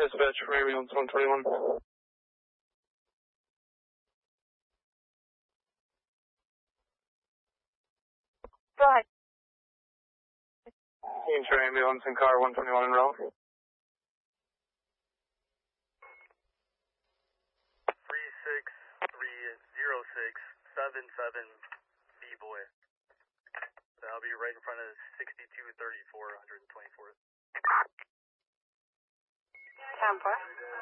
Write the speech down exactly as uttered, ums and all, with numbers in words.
Dispatch for ambulance one twenty-one. Go ahead. Ensure ambulance in car one twenty-one in route. three six three zero six seven seven B-Boy. That'll be right in front of sixty-two thirty-four, one twenty-fourth. ten four.